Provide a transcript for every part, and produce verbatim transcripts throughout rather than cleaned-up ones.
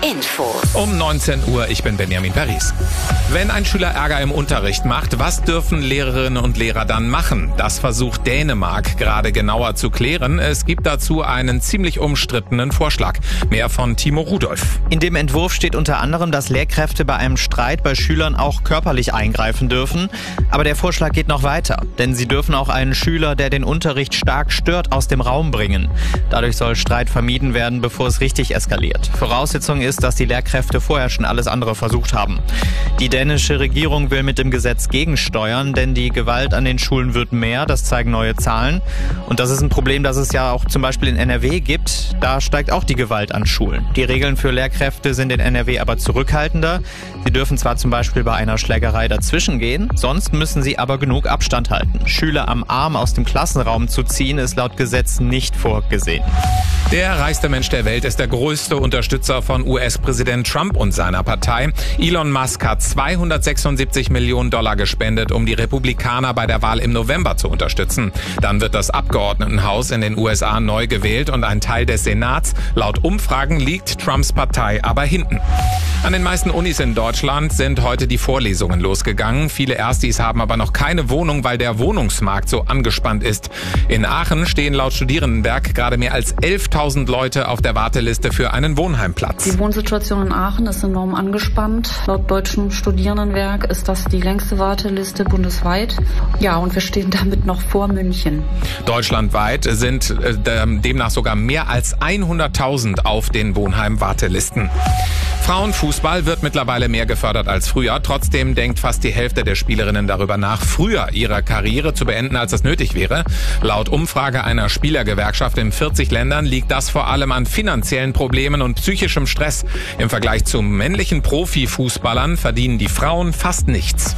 Info. Um neunzehn Uhr, ich bin Benjamin Paris. Wenn ein Schüler Ärger im Unterricht macht, was dürfen Lehrerinnen und Lehrer dann machen? Das versucht Dänemark gerade genauer zu klären. Es gibt dazu einen ziemlich umstrittenen Vorschlag. Mehr von Timo Rudolph. In dem Entwurf steht unter anderem, dass Lehrkräfte bei einem Streit bei Schülern auch körperlich eingreifen dürfen. Aber der Vorschlag geht noch weiter, denn sie dürfen auch einen Schüler, der den Unterricht stark stört, aus dem Raum bringen. Dadurch soll Streit vermieden werden, bevor es richtig eskaliert. Voraussetzung ist, dass die Lehrkräfte vorher schon alles andere versucht haben. Die dänische Regierung will mit dem Gesetz gegensteuern, denn die Gewalt an den Schulen wird mehr, das zeigen neue Zahlen. Und das ist ein Problem, das es ja auch zum Beispiel in N R W gibt. Da steigt auch die Gewalt an Schulen. Die Regeln für Lehrkräfte sind in N R W aber zurückhaltender. Sie dürfen zwar zum Beispiel bei einer Schlägerei dazwischen gehen, sonst müssen sie aber genug Abstand halten. Schüler am Arm aus dem Klassenraum zu ziehen, ist laut Gesetz nicht vorgesehen. Der reichste Mensch der Welt ist der größte Unterstützer von U S-Präsident Trump und seiner Partei. Elon Musk hat zweihundertsechsundsiebzig Millionen Dollar gespendet, um die Republikaner bei der Wahl im November zu unterstützen. Dann wird das Abgeordnetenhaus in den U S A neu gewählt und ein Teil des Senats. Laut Umfragen liegt Trumps Partei aber hinten. An den meisten Unis in Deutschland sind heute die Vorlesungen losgegangen. Viele Erstis haben aber noch keine Wohnung, weil der Wohnungsmarkt so angespannt ist. In Aachen stehen laut Studierendenwerk gerade mehr als elftausend Leute auf der Warteliste für einen Wohnheimplatz. Die Wohnsituation in Aachen ist enorm angespannt. Laut Deutschen Studierendenwerk ist das die längste Warteliste bundesweit. Ja, und wir stehen damit noch vor München. Deutschlandweit sind äh, demnach sogar mehr als hunderttausend auf den Wohnheim-Wartelisten. Frauenfußball wird mittlerweile mehr gefördert als früher. Trotzdem denkt fast die Hälfte der Spielerinnen darüber nach, früher ihre Karriere zu beenden, als das nötig wäre. Laut Umfrage einer Spielergewerkschaft in vierzig Ländern liegt das vor allem an finanziellen Problemen und psychischem Stress. Im Vergleich zu männlichen Profifußballern verdienen die Frauen fast nichts.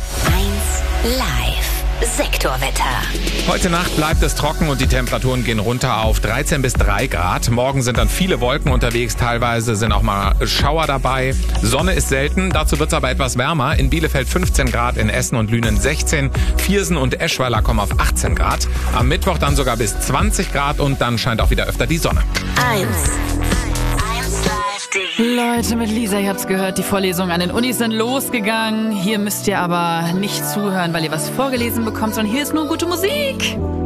eins Live. Sektorwetter. Heute Nacht bleibt es trocken und die Temperaturen gehen runter auf dreizehn bis drei Grad. Morgen sind dann viele Wolken unterwegs, teilweise sind auch mal Schauer dabei. Sonne ist selten, dazu wird es aber etwas wärmer. In Bielefeld fünfzehn Grad, in Essen und Lünen sechzehn, Viersen und Eschweiler kommen auf achtzehn Grad. Am Mittwoch dann sogar bis zwanzig Grad und dann scheint auch wieder öfter die Sonne. eins. Leute, mit Lisa, ihr habt's gehört, die Vorlesungen an den Unis sind losgegangen. Hier müsst ihr aber nicht zuhören, weil ihr was vorgelesen bekommt, sondern hier ist nur gute Musik.